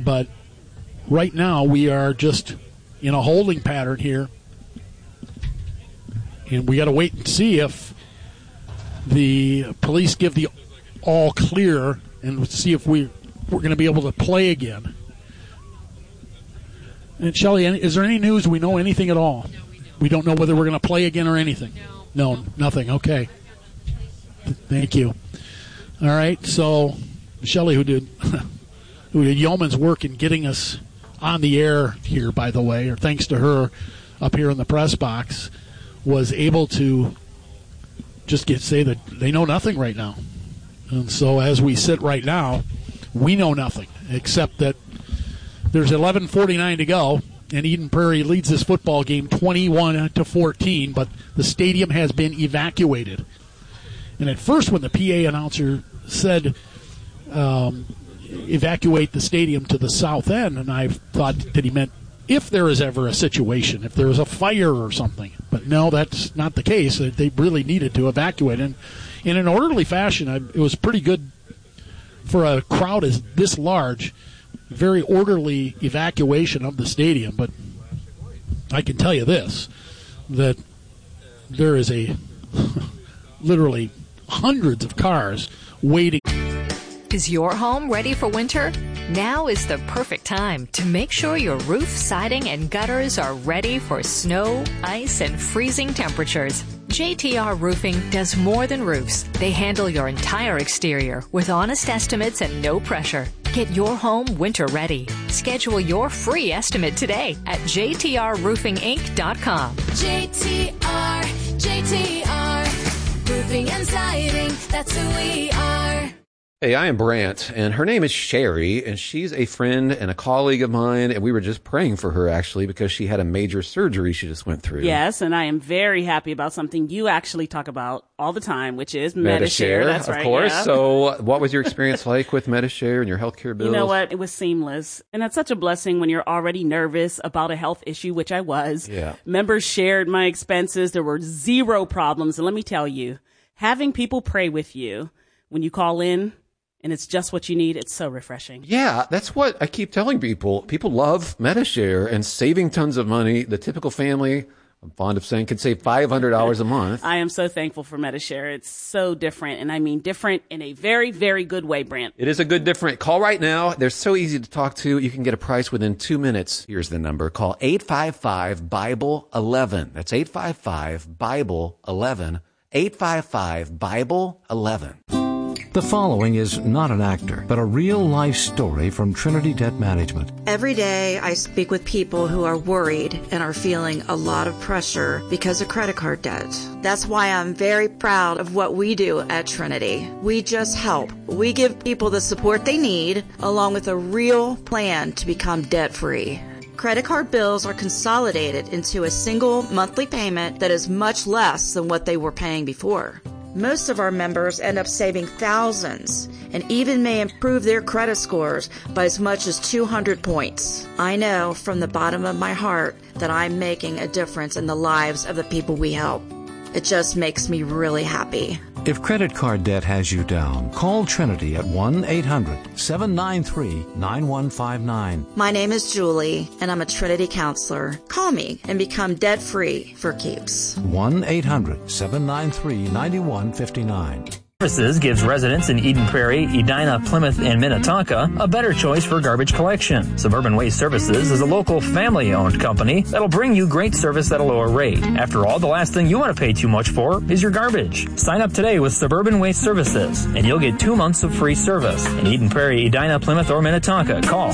But right now we are just in a holding pattern here. And we got to wait and see if the police give the all clear and see if we're going to be able to play again. And Shelley, is there any news? Do we know anything at all? No, we don't. We don't know whether we're going to play again or anything? No, nothing. Okay. Thank you. All right, so Shelley, who did yeoman's work in getting us on the air here, by the way, or thanks to her up here in the press box, was able to just say that they know nothing right now. And so as we sit right now, we know nothing, except that there's 11:49 to go, and Eden Prairie leads this football game 21-14, but the stadium has been evacuated. And at first when the PA announcer said evacuate the stadium to the south end, and I thought that he meant if there is ever a situation, if there was a fire or something. But no, that's not the case. They really needed to evacuate. And in an orderly fashion, it was pretty good for a crowd as this large, very orderly evacuation of the stadium. But I can tell you this, that there is literally hundreds of cars waiting. Is your home ready for winter? Now is the perfect time to make sure your roof, siding, and gutters are ready for snow, ice, and freezing temperatures. JTR Roofing does more than roofs. They handle your entire exterior with honest estimates and no pressure. Get your home winter ready. Schedule your free estimate today at jtrroofinginc.com. JTR, roofing and siding, that's who we are. Hey, I am Brant, and her name is Sherry, and she's a friend and a colleague of mine, and we were just praying for her, actually, because she had a major surgery she just went through. Yes, and I am very happy about something you actually talk about all the time, which is Medi-Share. That's right, of course. Yeah. So what was your experience like with Medi-Share and your healthcare bills? You know what? It was seamless. And that's such a blessing when you're already nervous about a health issue, which I was. Yeah. Members shared my expenses. There were zero problems. And let me tell you, having people pray with you when you call in, and it's just what you need, it's so refreshing. Yeah, that's what I keep telling people. People love Medi-Share and saving tons of money. The typical family, I'm fond of saying, could save $500 a month. I am so thankful for Medi-Share. It's so different, and I mean different in a very, very good way, Brant. It is a good different. Call right now. They're so easy to talk to. You can get a price within 2 minutes. Here's the number. Call 855-BIBLE-11. That's 855-BIBLE-11. 855-BIBLE-11. The following is not an actor, but a real-life story from Trinity Debt Management. Every day I speak with people who are worried and are feeling a lot of pressure because of credit card debt. That's why I'm very proud of what we do at Trinity. We just help. We give people the support they need, along with a real plan to become debt-free. Credit card bills are consolidated into a single monthly payment that is much less than what they were paying before. Most of our members end up saving thousands and even may improve their credit scores by as much as 200 points. I know from the bottom of my heart that I'm making a difference in the lives of the people we help. It just makes me really happy. If credit card debt has you down, call Trinity at 1-800-793-9159. My name is Julie, and I'm a Trinity counselor. Call me and become debt-free for keeps. 1-800-793-9159. Services gives residents in Eden Prairie, Edina, Plymouth, and Minnetonka a better choice for garbage collection. Suburban Waste Services is a local family-owned company that'll bring you great service at a lower rate. After all, the last thing you want to pay too much for is your garbage. Sign up today with Suburban Waste Services, and you'll get 2 months of free service. In Eden Prairie, Edina, Plymouth, or Minnetonka, call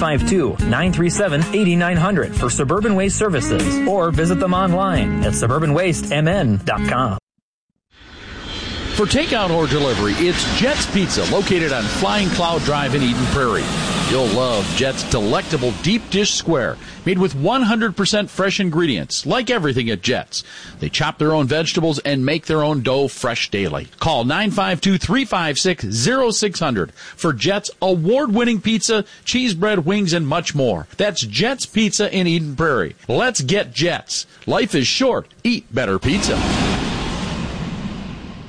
952-937-8900 for Suburban Waste Services, or visit them online at suburbanwastemn.com. For takeout or delivery, it's Jet's Pizza, located on Flying Cloud Drive in Eden Prairie. You'll love Jet's delectable deep dish square, made with 100% fresh ingredients, like everything at Jet's. They chop their own vegetables and make their own dough fresh daily. Call 952-356-0600 for Jet's award-winning pizza, cheese bread, wings, and much more. That's Jet's Pizza in Eden Prairie. Let's get Jet's. Life is short. Eat better pizza.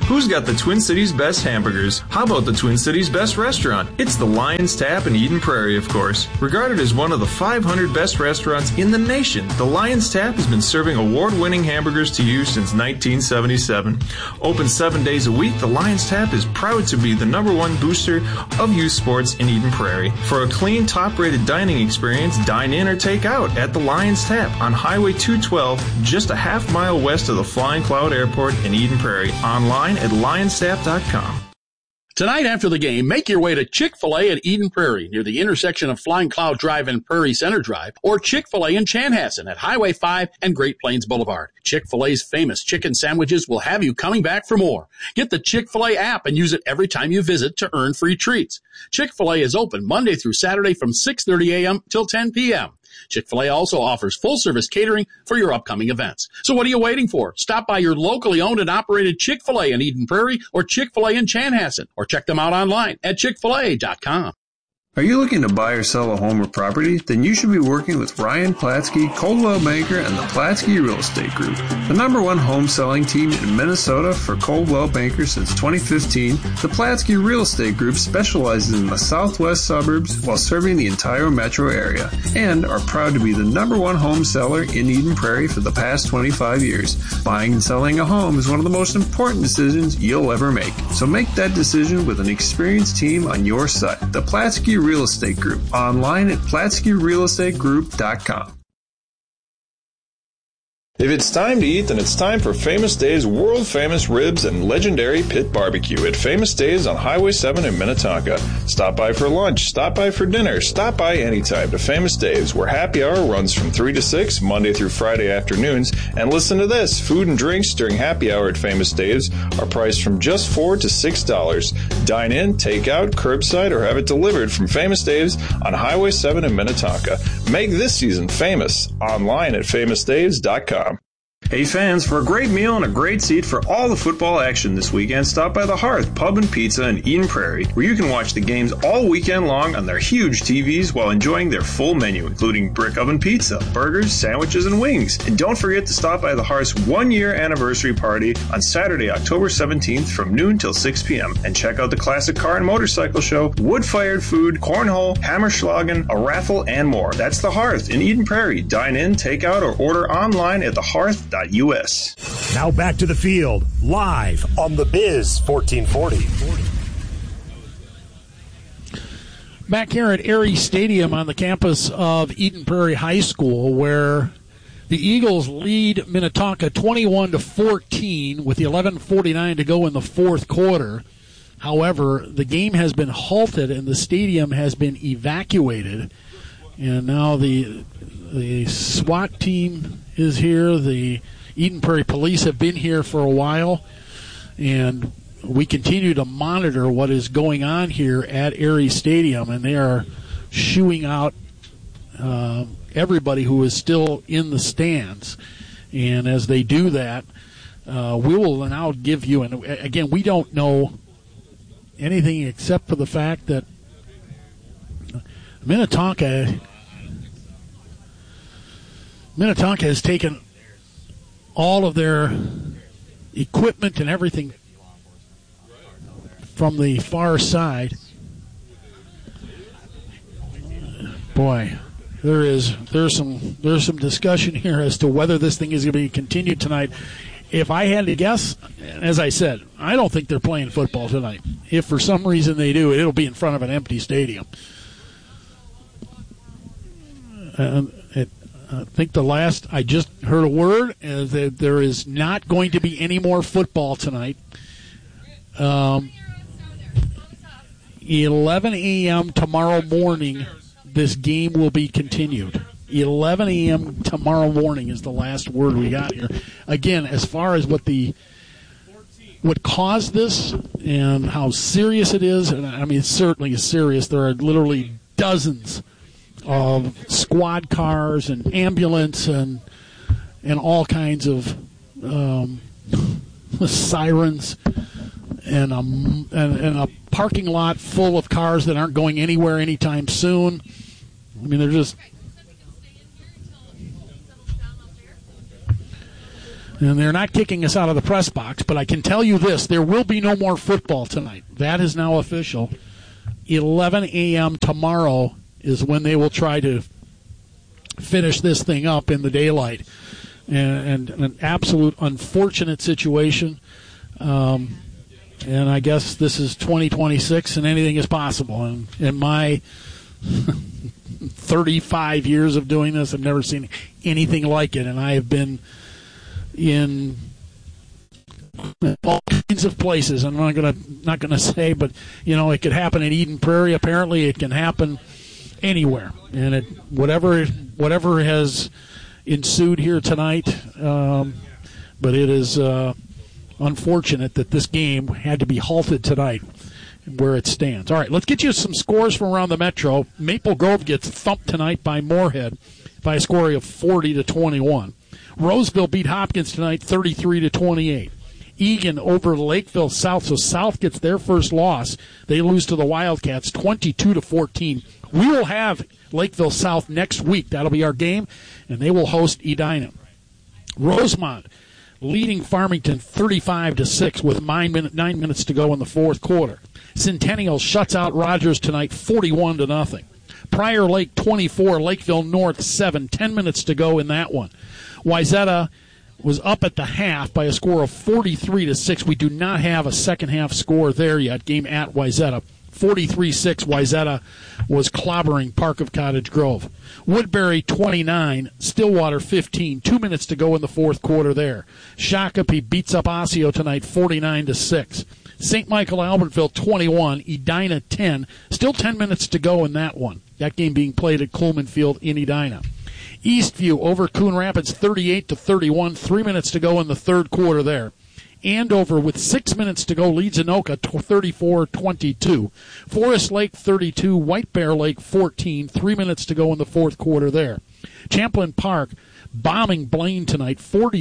Who's got the Twin Cities' best hamburgers? How about the Twin Cities' best restaurant? It's the Lion's Tap in Eden Prairie, of course. Regarded as one of the 500 best restaurants in the nation, the Lion's Tap has been serving award-winning hamburgers to you since 1977. Open 7 days a week, the Lion's Tap is proud to be the #1 booster of youth sports in Eden Prairie. For a clean, top-rated dining experience, dine in or take out at the Lion's Tap on Highway 212, just a half-mile west of the Flying Cloud Airport in Eden Prairie. Online at lionstap.com. Tonight after the game, make your way to Chick-fil-A at Eden Prairie near the intersection of Flying Cloud Drive and Prairie Center Drive, or Chick-fil-A in Chanhassen at Highway 5 and Great Plains Boulevard. Chick-fil-A's famous chicken sandwiches will have you coming back for more. Get the Chick-fil-A app and use it every time you visit to earn free treats. Chick-fil-A is open Monday through Saturday from 6:30 a.m. till 10 p.m. Chick-fil-A also offers full-service catering for your upcoming events. So what are you waiting for? Stop by your locally owned and operated Chick-fil-A in Eden Prairie or Chick-fil-A in Chanhassen, or check them out online at chickfil-a.com. Are you looking to buy or sell a home or property? Then you should be working with Ryan Platsky, Coldwell Banker, and the Platsky Real Estate Group. The #1 home selling team in Minnesota for Coldwell Banker since 2015, the Platsky Real Estate Group specializes in the southwest suburbs while serving the entire metro area, and are proud to be the #1 home seller in Eden Prairie for the past 25 years. Buying and selling a home is one of the most important decisions you'll ever make. So make that decision with an experienced team on your side. The Platsky Real Estate Group. Online at PlatskyRealEstateGroup.com. If it's time to eat, then it's time for Famous Dave's world-famous ribs and legendary pit barbecue at Famous Dave's on Highway 7 in Minnetonka. Stop by for lunch, stop by for dinner, stop by anytime to Famous Dave's, where happy hour runs from 3 to 6, Monday through Friday afternoons. And listen to this, food and drinks during happy hour at Famous Dave's are priced from just $4 to $6. Dine in, take out, curbside, or have it delivered from Famous Dave's on Highway 7 in Minnetonka. Make this season famous. Online at FamousDaves.com. Hey fans, for a great meal and a great seat for all the football action this weekend, stop by the Hearth Pub and Pizza in Eden Prairie, where you can watch the games all weekend long on their huge TVs while enjoying their full menu, including brick oven pizza, burgers, sandwiches, and wings. And don't forget to stop by the Hearth's 1-year anniversary party on Saturday, October 17th from noon till 6 p.m. And check out the classic car and motorcycle show, wood-fired food, cornhole, hammerschlagen, a raffle, and more. That's the Hearth in Eden Prairie. Dine in, take out, or order online at thehearth.us. Now back to the field, live on the Biz 1440. Back here at Aries Stadium on the campus of Eden Prairie High School, where the Eagles lead Minnetonka 21-14 with 11:49 to go in the fourth quarter. However, the game has been halted and the stadium has been evacuated. And now the SWAT team is here. The Eden Prairie Police have been here for a while, and we continue to monitor what is going on here at Aries Stadium, and they are shooing out everybody who is still in the stands. And as they do that, we will now give you, and again, we don't know anything except for the fact that Minnetonka has taken all of their equipment and everything from the far side. Boy, there's some discussion here as to whether this thing is going to be continued tonight. If I had to guess, as I said, I don't think they're playing football tonight. If for some reason they do, it'll be in front of an empty stadium. I think the last I just heard a word is that there is not going to be any more football tonight. 11 a.m. tomorrow morning, this game will be continued. 11 a.m. tomorrow morning is the last word we got here. Again, as far as what caused this and how serious it is, and I mean, it certainly is serious. There are literally dozens of squad cars and ambulance and all kinds of sirens and a parking lot full of cars that aren't going anywhere anytime soon. I mean, they're just And they're not kicking us out of the press box, but I can tell you this, there will be no more football tonight. That is now official. 11 a.m. tomorrow is when they will try to finish this thing up in the daylight. And an absolute unfortunate situation. And I guess this is 2026 and anything is possible. And in my 35 years of doing this, I've never seen anything like it. And I have been in all kinds of places. I'm not gonna say, but it could happen in Eden Prairie. Apparently, it can happen anywhere. And whatever has ensued here tonight, but it is unfortunate that this game had to be halted tonight where it stands. All right, let's get you some scores from around the Metro. Maple Grove gets thumped tonight by Moorhead by a score of 40-21. Roseville beat Hopkins tonight 33-28. Egan over Lakeville South, so South gets their first loss. They lose to the Wildcats 22-14. We will have Lakeville South next week. That'll be our game, and they will host Edina. Rosemont leading Farmington 35-6 with 9 minutes to go in the fourth quarter. Centennial shuts out Rogers tonight 41-0. Prior Lake 24, Lakeville North 7, 10 minutes to go in that one. Wayzata was up at the half by a score of 43-6. We do not have a second half score there yet. Game at Wayzata. 43-6, Wayzata was clobbering Park of Cottage Grove. Woodbury 29, Stillwater 15. 2 minutes to go in the fourth quarter there. Shakopee beats up Osseo tonight 49-6. St. Michael Albertville 21, Edina 10. Still 10 minutes to go in that one. That game being played at Coleman Field in Edina. Eastview over Coon Rapids 38-31. 3 minutes to go in the third quarter there. Andover with 6 minutes to go leads Anoka 34-22. Forest Lake 32, White Bear Lake 14. 3 minutes to go in the fourth quarter there. Champlain Park bombing Blaine tonight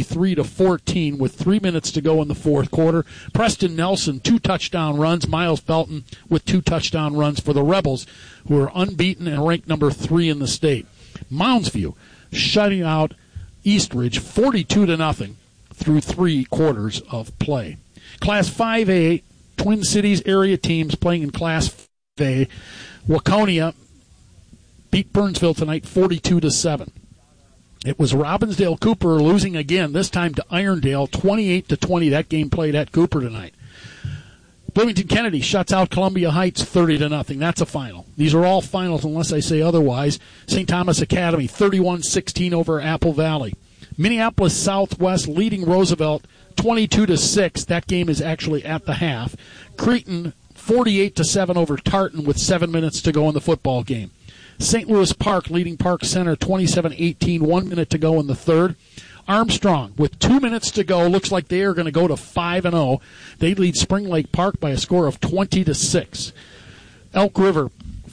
43-14 with 3 minutes to go in the fourth quarter. Preston Nelson 2 touchdown runs. Miles Felton with 2 touchdown runs for the Rebels, who are unbeaten and ranked number 3 in the state. Moundsview shutting out Eastridge 42-0 through 3 quarters of play. Class 5A, Twin Cities area teams playing in Class 5A. Waconia beat Burnsville tonight 42-7. It was Robbinsdale Cooper losing again, this time to Irondale 28-20. That game played at Cooper tonight. Bloomington Kennedy shuts out Columbia Heights 30-0. That's a final. These are all finals unless I say otherwise. St. Thomas Academy 31-16 over Apple Valley. Minneapolis Southwest leading Roosevelt 22-6. That game is actually at the half. Cretin 48-7 over Tartan with 7 minutes to go in the football game. St. Louis Park leading Park Center 27-18. 1 minute to go in the third. Armstrong with 2 minutes to go. Looks like they are going to go to 5-0. They lead Spring Lake Park by a score of 20-6. Elk River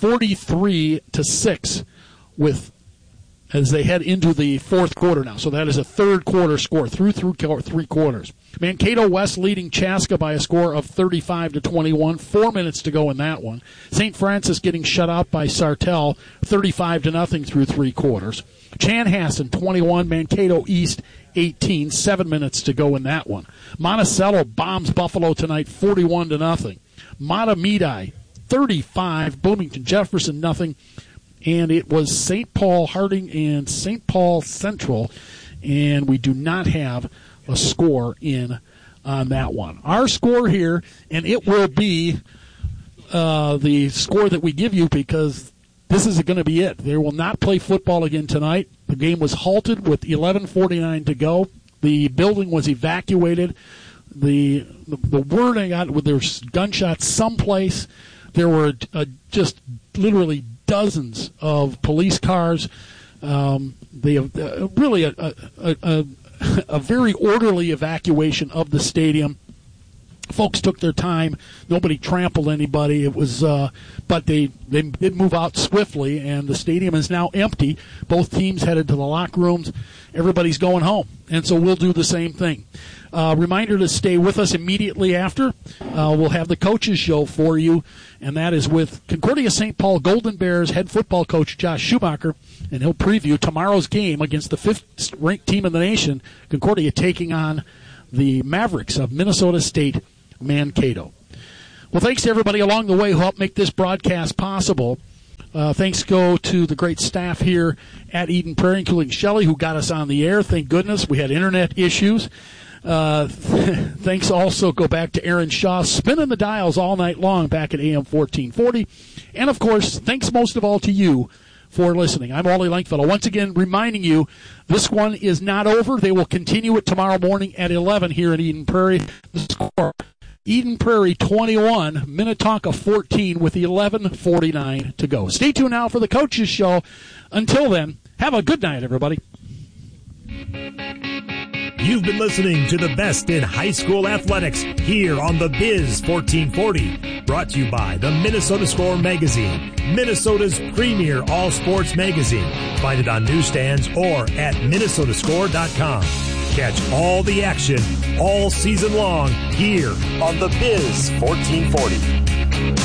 43-6 with as they head into the fourth quarter now. So that is a third quarter score through 3 quarters. Mankato West leading Chaska by a score of 35-21. 4 minutes to go in that one. St. Francis getting shut out by Sartell 35-0 through 3 quarters. Chanhassen 21, Mankato East 18. 7 minutes to go in that one. Monticello bombs Buffalo tonight 41-0. Matamidi 35, Bloomington Jefferson 0. And it was St. Paul Harding and St. Paul Central, and we do not have a score in on that one. Our score here, and it will be the score that we give you because this is going to be it. They will not play football again tonight. The game was halted with 11:49 to go. The building was evacuated. The word I got was there was gunshots someplace. There were just literally dozens of police cars. They really a very orderly evacuation of the stadium. Folks took their time. Nobody trampled anybody. It was, but they did move out swiftly, and the stadium is now empty. Both teams headed to the locker rooms. Everybody's going home, and so we'll do the same thing. Reminder to stay with us immediately after. We'll have the coaches show for you, and that is with Concordia St. Paul Golden Bears head football coach Josh Schumacher, and he'll preview tomorrow's game against the 5th-ranked team in the nation, Concordia taking on the Mavericks of Minnesota State Mankato. Well, thanks to everybody along the way who helped make this broadcast possible. Thanks go to the great staff here at Eden Prairie, including Shelley, who got us on the air. Thank goodness we had internet issues. Thanks also go back to Aaron Shaw, spinning the dials all night long back at AM 1440. And, of course, thanks most of all to you for listening. I'm Wally Langfellow. Once again, reminding you, this one is not over. They will continue it tomorrow morning at 11 here in Eden Prairie. The score, Eden Prairie 21, Minnetonka 14 with 11:49 to go. Stay tuned now for the Coaches Show. Until then, have a good night, everybody. You've been listening to the best in high school athletics here on The Biz 1440. Brought to you by the Minnesota Score Magazine, Minnesota's premier all-sports magazine. Find it on newsstands or at minnesotascore.com. Catch all the action all season long here on The Biz 1440.